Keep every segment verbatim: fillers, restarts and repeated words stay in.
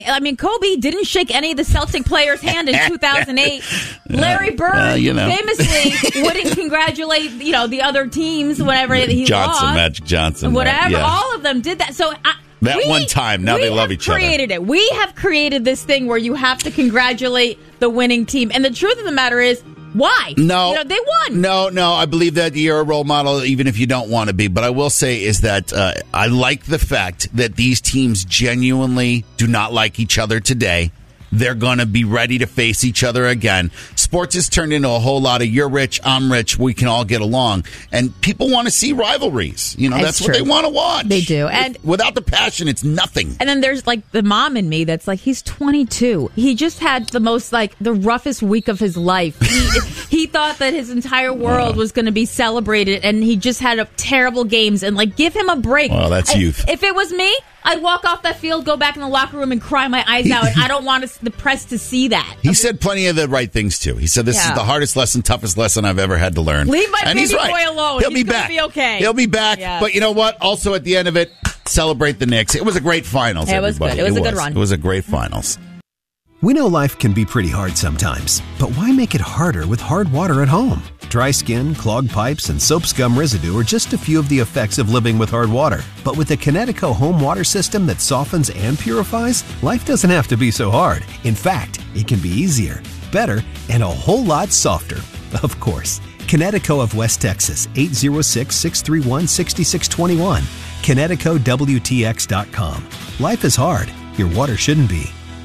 I mean, Kobe didn't shake any of the Celtic players' hand in two thousand eight. Larry Bird uh, you know. famously wouldn't congratulate, you know, the other teams whenever he Johnson, lost. Magic Johnson. Whatever. Right? Yeah. All of them did that. So I, that we, one time, now they love each other. We have created it. We have created this thing where you have to congratulate the winning team. And the truth of the matter is, why? No. You know, they won. No, no, I believe that you're a role model even if you don't want to be. But I will say is that uh, I like the fact that these teams genuinely do not like each other today. They're going to be ready to face each other again. Sports has turned into a whole lot of you're rich, I'm rich, we can all get along. And people want to see rivalries. You know, It's that's true. what they want to watch. They do. And without the passion, it's nothing. And then there's like the mom in me that's like, he's twenty-two. He just had the most like the roughest week of his life. He, he thought that his entire world was going to be celebrated, and he just had a terrible games. And like, give him a break. Well, that's I, youth. If it was me, I'd walk off that field, go back in the locker room, and cry my eyes out. And I don't want to, the press to see that. He said plenty of the right things, too. He said, this Yeah. is the hardest lesson, toughest lesson I've ever had to learn. Leave my and baby he's right. boy alone. He'll He's be gonna back. be okay. He'll be back. Yeah. But you know what? Also, at the end of it, celebrate the Knicks. It was a great finals, It was everybody. good. It was a good run. It was a great finals. We know life can be pretty hard sometimes, but why make it harder with hard water at home? Dry skin, clogged pipes, and soap scum residue are just a few of the effects of living with hard water. But with the Connecticut home water system that softens and purifies, life doesn't have to be so hard. In fact, it can be easier, better, and a whole lot softer. Of course. Connecticut of West Texas, eight zero six, six three one, six six two one. Connecticut W T X dot com. Life is hard. Your water shouldn't be.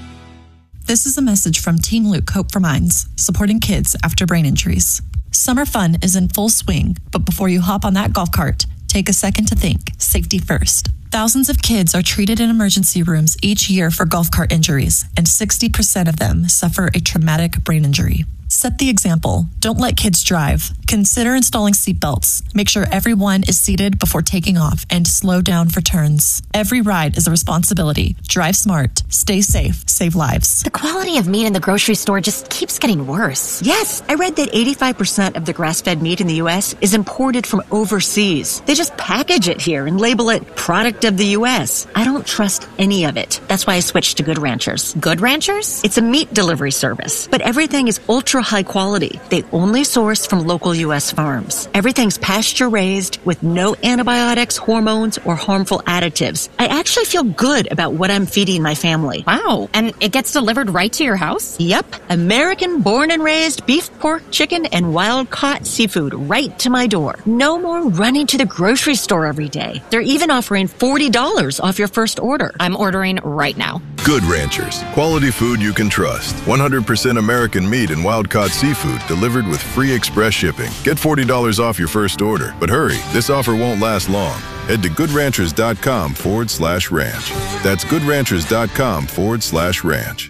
This is a message from Team Luke Hope for Minds, supporting kids after brain injuries. Summer fun is in full swing, but before you hop on that golf cart, take a second to think. Safety first. Thousands of kids are treated in emergency rooms each year for golf cart injuries, and sixty percent of them suffer a traumatic brain injury. Set the example. Don't let kids drive. Consider installing seatbelts. Make sure everyone is seated before taking off, and slow down for turns. Every ride is a responsibility. Drive smart. Stay safe. Save lives. The quality of meat in the grocery store just keeps getting worse. Yes, I read that eighty-five percent of the grass-fed meat in the U S is imported from overseas. They just package it here and label it product of the U S. I don't trust any of it. That's why I switched to Good Ranchers. Good Ranchers? It's a meat delivery service, but everything is ultra high quality. They only source from local U S farms. Everything's pasture raised with no antibiotics, hormones, or harmful additives. I actually feel good about what I'm feeding my family. Wow. And it gets delivered right to your house? Yep. American born and raised beef, pork, chicken, and wild caught seafood right to my door. No more running to the grocery store every day. They're even offering forty dollars off your first order. I'm ordering right now. Good Ranchers. Quality food you can trust. one hundred percent American meat and wild-caught seafood delivered with free express shipping. Get forty dollars off your first order. But hurry, this offer won't last long. Head to goodranchers.com forward slash ranch. That's goodranchers.com forward slash ranch.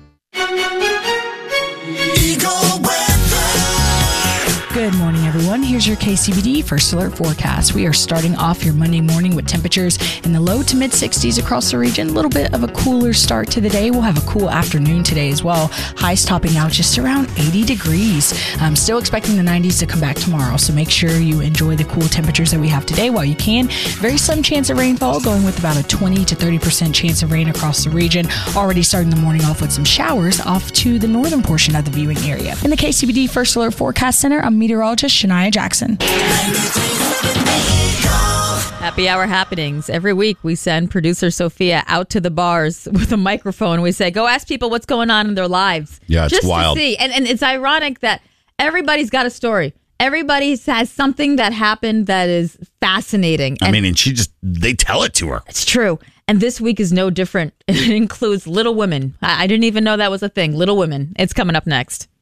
Good morning, everyone. Here's your K C B D First Alert forecast. We are starting off your Monday morning with temperatures in the low to mid sixties across the region. A little bit of a cooler start to the day. We'll have a cool afternoon today as well. Highs topping out just around eighty degrees. I'm still expecting the nineties to come back tomorrow, so make sure you enjoy the cool temperatures that we have today while you can. Very slim chance of rainfall, going with about a twenty to thirty percent chance of rain across the region. Already starting the morning off with some showers off to the northern portion of the viewing area. In the K C B D First Alert Forecast Center, I'm meteorologist Shania Jackson. Happy hour happenings. Every week we send producer Sophia out to the bars with a microphone. We say, go ask people what's going on in their lives. Yeah, it's just wild. To see. And, and it's ironic that everybody's got a story. Everybody has something that happened that is fascinating. I and mean, and she just, they tell it to her. It's true. And this week is no different. It includes Little Women. I, I didn't even know that was a thing. Little Women. It's coming up next.